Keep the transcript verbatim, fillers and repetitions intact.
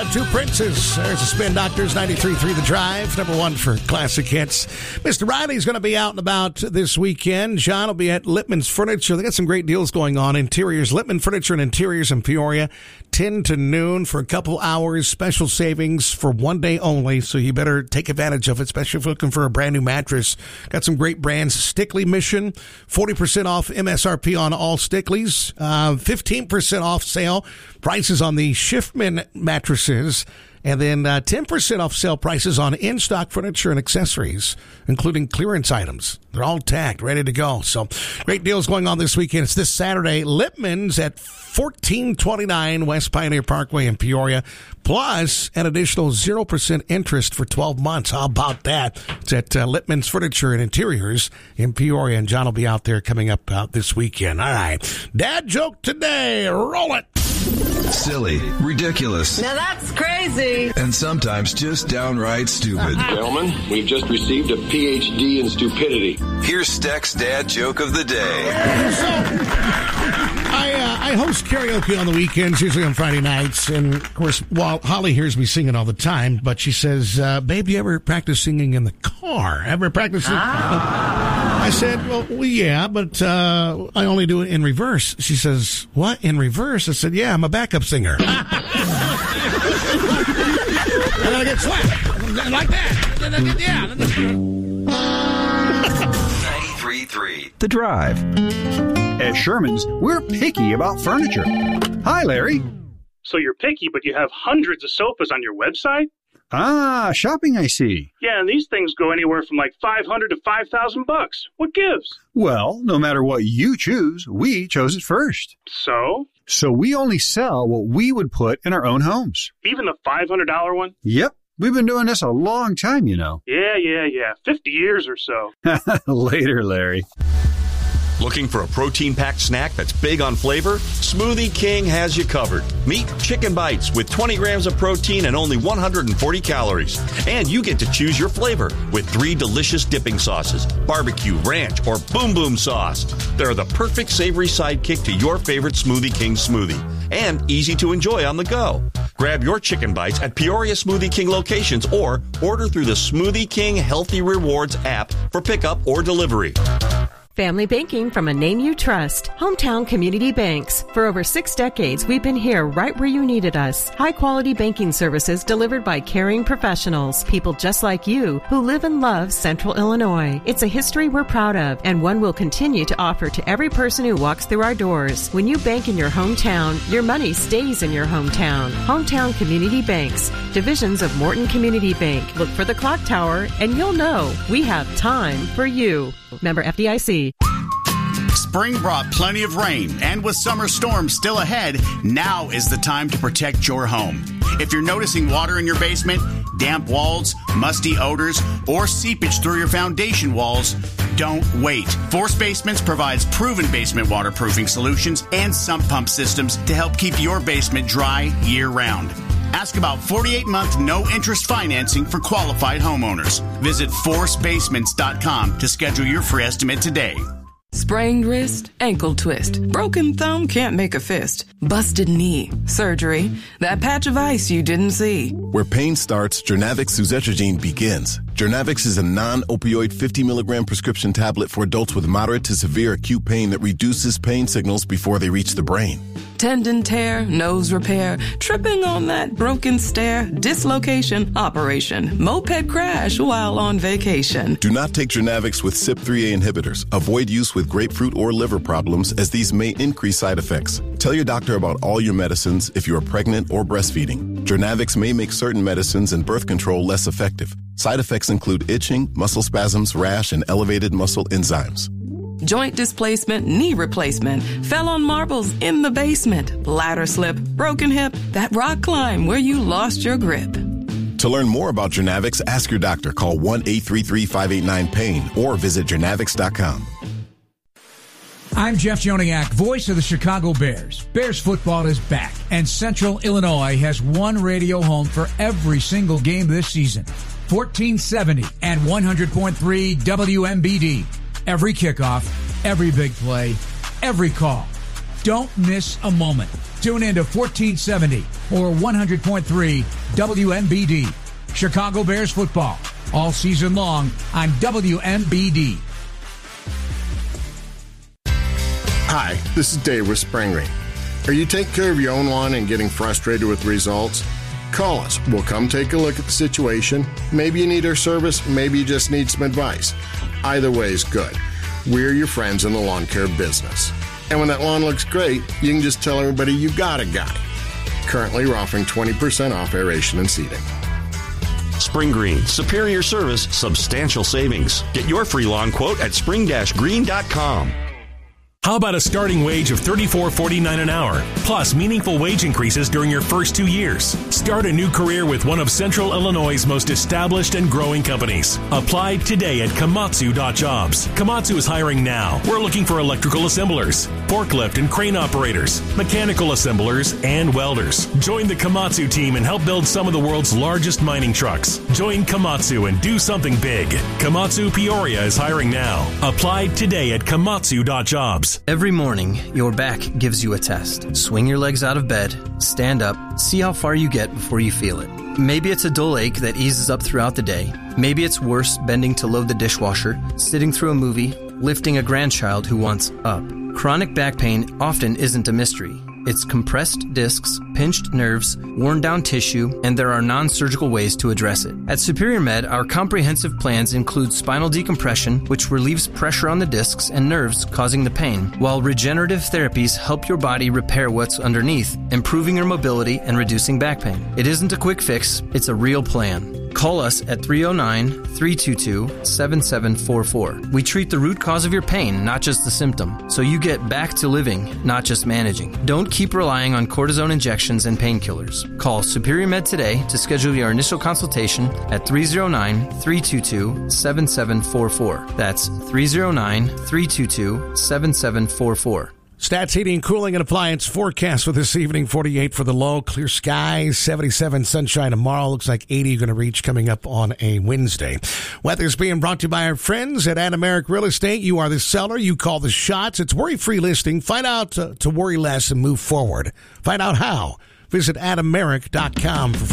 uh, Two Princes. There's the Spin Doctors, ninety-three point three The Drive, number one for classic hits. Mister Riley's going to be out and about this weekend. John will be at Lippman's Furniture. They got some great deals going on. Interiors, Lippman Furniture and Interiors in Peoria, ten to noon for a couple hours. Special savings for one day only, so you better take advantage of it, especially if you're looking for a brand new mattress. Got some great brands. Stickley Mission, forty percent off M S R P on all Stickleys, uh, fifteen percent off sale prices on the Schiffman mattresses, and then uh, ten percent off sale prices on in-stock furniture and accessories, including clearance items. They're all tagged, ready to go. So great deals going on this weekend. It's this Saturday. Lippman's at fourteen twenty-nine West Pioneer Parkway in Peoria, plus an additional zero percent interest for twelve months. How about that? It's at uh, Lippman's Furniture and Interiors in Peoria, and John will be out there coming up out this weekend. All right. Dad joke today. Roll it. Silly, ridiculous. Now that's crazy. And sometimes just downright stupid. Gentlemen, we've just received a P H D in stupidity. Here's Steck's dad joke of the day. So, I, uh, I host karaoke on the weekends, usually on Friday nights. And, of course, while Holly hears me singing all the time, but she says, uh, babe, do you ever practice singing in the car? Ever practice singing? Ah. I said, well, well yeah, but uh, I only do it in reverse. She says, what, in reverse? I said, yeah, I'm a backup singer. And then I get slapped. Like that. Yeah. ninety-three point three The Drive. At Sherman's, we're picky about furniture. Hi, Larry. So you're picky, but you have hundreds of sofas on your website? Ah, shopping, I see. Yeah, and these things go anywhere from like five hundred to five thousand bucks. What gives? Well, no matter what you choose, we chose it first. So? So we only sell what we would put in our own homes. Even the five hundred dollars one? Yep. We've been doing this a long time, you know. Yeah, yeah, yeah. fifty years or so. Later, Larry. Looking for a protein-packed snack that's big on flavor? Smoothie King has you covered. Meet Chicken Bites with twenty grams of protein and only one hundred forty calories. And you get to choose your flavor with three delicious dipping sauces, barbecue, ranch, or boom boom sauce. They're the perfect savory sidekick to your favorite Smoothie King smoothie. And easy to enjoy on the go. Grab your Chicken Bites at Peoria Smoothie King locations or order through the Smoothie King Healthy Rewards app for pickup or delivery. Family banking from a name you trust. Hometown Community Banks. For over six decades, we've been here right where you needed us. High-quality banking services delivered by caring professionals, people just like you who live and love Central Illinois. It's a history we're proud of and one we'll continue to offer to every person who walks through our doors. When you bank in your hometown, your money stays in your hometown. Hometown Community Banks. Divisions of Morton Community Bank. Look for the clock tower and you'll know we have time for you. Member F D I C. Spring brought plenty of rain, and with summer storms still ahead, now is the time to protect your home. If you're noticing water in your basement, damp walls, musty odors, or seepage through your foundation walls, don't wait. Force Basements provides proven basement waterproofing solutions and sump pump systems to help keep your basement dry year-round. Ask about forty-eight month no-interest financing for qualified homeowners. Visit force basements dot com to schedule your free estimate today. Sprained wrist, ankle twist, broken thumb, can't make a fist, busted knee, surgery, that patch of ice you didn't see. Where pain starts, Jernavix suzetrigine begins. Jernavix is a non-opioid fifty milligram prescription tablet for adults with moderate to severe acute pain that reduces pain signals before they reach the brain. Tendon tear, nose repair, tripping on that broken stair, dislocation, operation, moped crash while on vacation. Do not take Jernavix with C Y P three A inhibitors. Avoid use with grapefruit or liver problems as these may increase side effects. Tell your doctor about all your medicines if you are pregnant or breastfeeding. Jernavix may make certain medicines and birth control less effective. Side effects include itching, muscle spasms, rash, and elevated muscle enzymes. Joint displacement, knee replacement, fell on marbles in the basement, ladder slip, broken hip, that rock climb where you lost your grip. To learn more about Jernavix, ask your doctor. Call one eight three three, five eight nine, pain or visit Jernavix dot com. I'm Jeff Joniak, voice of the Chicago Bears. Bears football is back, and Central Illinois has one radio home for every single game this season. fourteen seventy and one hundred point three W M B D. Every kickoff, every big play, every call. Don't miss a moment. Tune in to fourteen seventy or one hundred point three W M B D. Chicago Bears football all season long on W M B D. Hi, this is Dave with Spring Green. Are you taking care of your own lawn and getting frustrated with the results? Call us. We'll come take a look at the situation. Maybe you need our service. Maybe you just need some advice. Either way is good. We're your friends in the lawn care business. And when that lawn looks great, you can just tell everybody you got a guy. Currently, we're offering twenty percent off aeration and seeding. Spring Green, superior service, substantial savings. Get your free lawn quote at spring green dot com. How about a starting wage of thirty-four forty-nine an hour, plus meaningful wage increases during your first two years? Start a new career with one of Central Illinois' most established and growing companies. Apply today at komatsu dot jobs. Komatsu is hiring now. We're looking for electrical assemblers, forklift and crane operators, mechanical assemblers, and welders. Join the Komatsu team and help build some of the world's largest mining trucks. Join Komatsu and do something big. Komatsu Peoria is hiring now. Apply today at komatsu dot jobs. Every morning, your back gives you a test. Swing your legs out of bed, stand up, see how far you get before you feel it. Maybe it's a dull ache that eases up throughout the day. Maybe it's worse bending to load the dishwasher, sitting through a movie, lifting a grandchild who wants up. Chronic back pain often isn't a mystery. It's compressed discs, pinched nerves, worn down tissue, and there are non-surgical ways to address it. At Superior Med, our comprehensive plans include spinal decompression, which relieves pressure on the discs and nerves causing the pain, while regenerative therapies help your body repair what's underneath, improving your mobility and reducing back pain. It isn't a quick fix, it's a real plan. Call us at three oh nine, three two two, seven seven four four. We treat the root cause of your pain, not just the symptom, so you get back to living, not just managing. Don't keep relying on cortisone injections and painkillers. Call Superior Med today to schedule your initial consultation at three oh nine, three two two, seven seven four four. That's three oh nine, three two two, seven seven four four. Stats Heating, Cooling, and Appliance forecast for this evening. forty-eight for the low, clear skies, seventy-seven sunshine tomorrow. Looks like eighty you're going to reach coming up on a Wednesday. Weather's being brought to you by our friends at Adameric Real Estate. You are the seller. You call the shots. It's worry-free listing. Find out uh, to worry less and move forward. Find out how. Visit Adameric dot com for